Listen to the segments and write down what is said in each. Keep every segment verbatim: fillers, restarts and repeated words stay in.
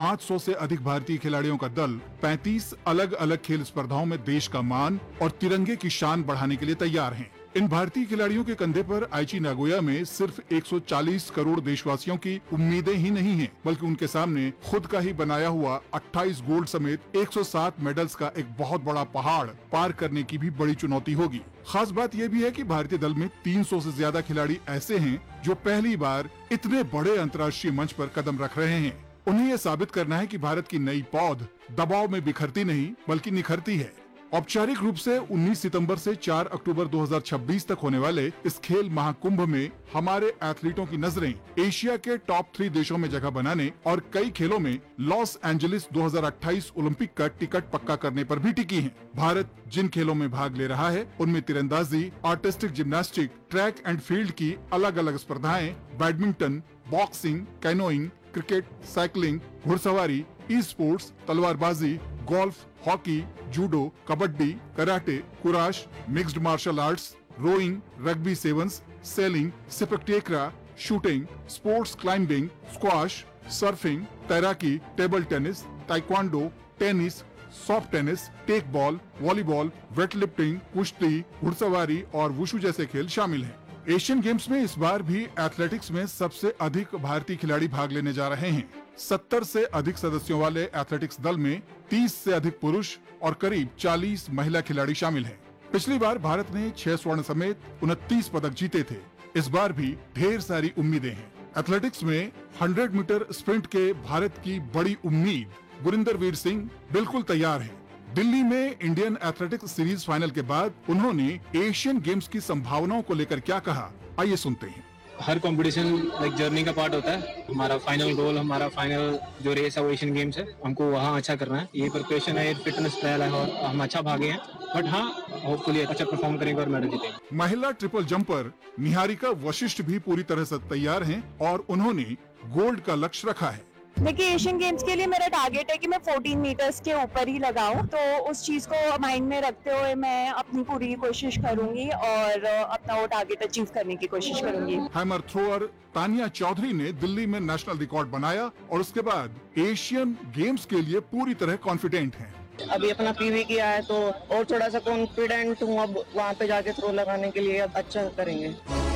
पाँच सौ से अधिक भारतीय खिलाड़ियों का दल पैंतीस अलग अलग खेल स्पर्धाओं में देश का मान और तिरंगे की शान बढ़ाने के लिए तैयार हैं। इन भारतीय खिलाड़ियों के कंधे पर आइची नागोया में सिर्फ एक सौ चालीस करोड़ देशवासियों की उम्मीदें ही नहीं हैं, बल्कि उनके सामने खुद का ही बनाया हुआ अट्ठाईस गोल्ड समेत एक सौ सात मेडल्स का एक बहुत बड़ा पहाड़ पार करने की भी बड़ी चुनौती होगी। खास बात यह भी है कि भारतीय दल में तीन सौ से ज्यादा खिलाड़ी ऐसे हैं जो पहली बार इतने बड़े अंतर्राष्ट्रीय मंच पर कदम रख रहे हैं। उन्हें यह साबित करना है कि भारत की नई पौध दबाव में बिखरती नहीं बल्कि निखरती है। औपचारिक रूप से उन्नीस सितंबर से चार अक्टूबर दो हज़ार छब्बीस तक होने वाले इस खेल महाकुंभ में हमारे एथलीटों की नजरें एशिया के टॉप थ्री देशों में जगह बनाने और कई खेलों में लॉस एंजलिस दो हज़ार अट्ठाईस ओलंपिक का टिकट पक्का करने पर भी टिकी हैं। भारत जिन खेलों में भाग ले रहा है उनमें तीरंदाजी, artistic gymnastic, track and field की अलग अलग स्पर्धाएं, badminton, boxing, canoeing, cricket, cycling, घुड़सवारी, ई स्पोर्ट्स, तलवारबाजी, golf, hockey, judo, kabaddi, karate, kurash, mixed martial arts, rowing, rugby sevens, selling, सिपक टेकरा, shooting, sports climbing, squash, surfing, तैराकी, table tennis, taekwondo, tennis, soft tennis, take ball, volleyball, weight lifting, कुश्ती, घुड़सवारी और wushu जैसे खेल शामिल हैं। Asian games में इस बार भी एथलेटिक्स में सबसे अधिक भारतीय खिलाड़ी भाग लेने जा रहे हैं। सत्तर से अधिक सदस्यों वाले एथलेटिक्स दल में तीस से अधिक पुरुष और करीब चालीस महिला खिलाड़ी शामिल हैं। पिछली बार भारत ने छह स्वर्ण समेत उनतीस पदक जीते थे। इस बार भी ढेर सारी उम्मीदें हैं। एथलेटिक्स में सौ मीटर स्प्रिंट के भारत की बड़ी उम्मीद गुरिंदर वीर सिंह बिल्कुल तैयार हैं। दिल्ली में इंडियन एथलेटिक्स सीरीज फाइनल के बाद उन्होंने एशियन गेम्स की संभावनाओं को लेकर क्या कहा, आइए सुनते हैं। हर कंपटीशन लाइक जर्नी का पार्ट होता है। हमारा फाइनल गोल, हमारा फाइनल जो रेस है वो एशियन गेम्स है। हमको वहाँ अच्छा करना है। ये प्रिपरेशन है, ये फिटनेस ट्रायल है और हम अच्छा भागे हैं। बट हाँ, होपफुली अच्छा परफॉर्म करेंगे और मेडल जीतेंगे। महिला ट्रिपल जंपर निहारिका वशिष्ठ भी पूरी तरह से तैयार हैं और उन्होंने गोल्ड का लक्ष्य रखा है। देखिए, एशियन गेम्स के लिए मेरा टारगेट है कि मैं चौदह मीटर्स के ऊपर ही लगाऊं, तो उस चीज को माइंड में रखते हुए मैं अपनी पूरी कोशिश करूंगी और अपना वो टारगेट अचीव करने की कोशिश करूंगी। हैमर थ्रोअर तानिया चौधरी ने दिल्ली में नेशनल रिकॉर्ड बनाया और उसके बाद एशियन गेम्स के लिए पूरी तरह कॉन्फिडेंट हैं। अभी अपना पीवी किया है तो और थोड़ा सा कॉन्फिडेंट हूँ। अब वहाँ पे जाके थ्रो लगाने के लिए अच्छा करेंगे।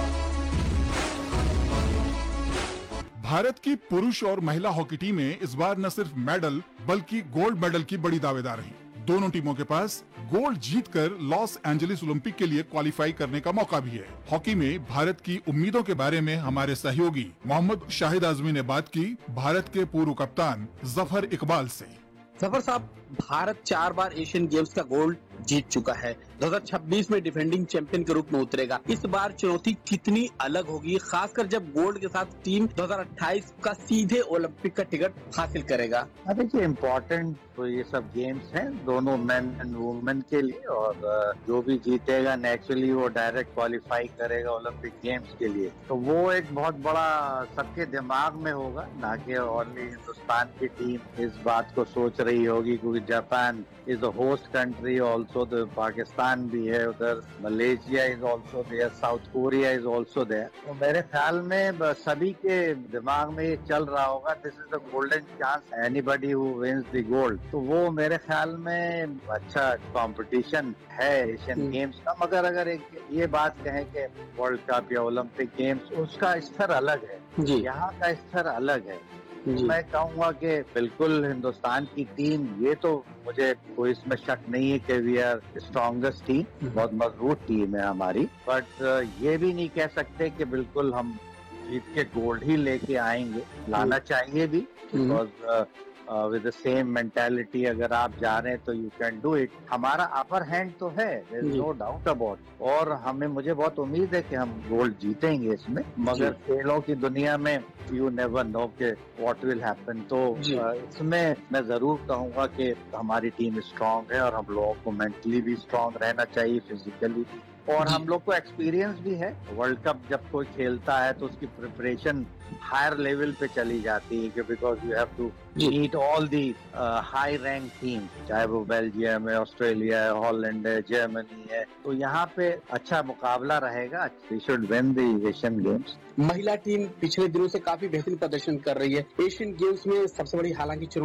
भारत की पुरुष और महिला हॉकी टीमें इस बार न सिर्फ मेडल बल्कि गोल्ड मेडल की बड़ी दावेदार रहीं। दोनों टीमों के पास गोल्ड जीतकर लॉस एंजलिस ओलंपिक के लिए क्वालिफाई करने का मौका भी है। हॉकी में भारत की उम्मीदों के बारे में हमारे सहयोगी मोहम्मद शाहिद आजमी ने बात की भारत के पूर्व कप्तान जफर इकबाल से। जफर साहब, भारत चार बार एशियन गेम्स का गोल्ड जीत चुका है। दो हज़ार छब्बीस में डिफेंडिंग चैंपियन के रूप में उतरेगा। इस बार चुनौती कितनी अलग होगी, खासकर जब गोल्ड के साथ टीम दो हज़ार अट्ठाईस का सीधे ओलंपिक का टिकट हासिल करेगा? देखिए, इम्पोर्टेंट तो ये सब गेम्स हैं दोनों मेन एंड वुमेन के लिए, और जो भी जीतेगा नेचुरली वो डायरेक्ट क्वालिफाई करेगा ओलंपिक गेम्स के लिए। तो वो एक बहुत बड़ा सबके दिमाग में होगा, ना कि ओनली हिंदुस्तान की टीम इस बात को सोच रही होगी, क्योंकि Japan is the host country, also the Pakistan भी है उधर, Malaysia is also there, south Korea is also there. तो मेरे ख्याल में सभी के दिमाग में ये चल रहा होगा, this is the golden chance anybody who wins the gold. तो वो मेरे ख्याल में अच्छा कंपटीशन है एशियन गेम्स का। मगर अगर एक ये बात कहें कि वर्ल्ड कप या ओलंपिक गेम्स, उसका स्तर अलग है जी, यहाँ का स्तर अलग है। मैं कहूँगा कि बिल्कुल हिंदुस्तान की टीम, ये तो मुझे कोई इसमें शक नहीं है कि वी आर स्ट्रॉन्गेस्ट टीम, बहुत मजबूत टीम है हमारी। बट ये भी नहीं कह सकते कि बिल्कुल हम जीत के गोल्ड ही लेके आएंगे, लाना चाहिए भी, because with the same mentality अगर आप जा रहे हैं तो यू कैन डू इट। हमारा अपर हैंड तो है, there is no doubt about, और हमें मुझे बहुत उम्मीद है कि हम गोल्ड जीतेंगे इसमें। मगर खेलों की दुनिया में यू नेवर नो के व्हाट विल हैपन। तो इसमें मैं जरूर कहूंगा कि हमारी टीम स्ट्रांग है और हम लोगों को मेंटली भी स्ट्रांग रहना चाहिए, फिजिकली भी, और हम लोग को एक्सपीरियंस भी है। वर्ल्ड कप जब कोई खेलता है तो उसकी प्रिपरेशन हायर लेवल पे चली जाती है, कि because you have to meet all the high rank team, चाहे वो बेल्जियम है, ऑस्ट्रेलिया है, हॉलैंड है, जर्मनी है। तो यहाँ पे अच्छा मुकाबला रहेगा। We should win the Asian games. महिला टीम पिछले दिनों से काफी बेहतरीन प्रदर्शन कर रही है। एशियन गेम्स में सबसे बड़ी हालांकि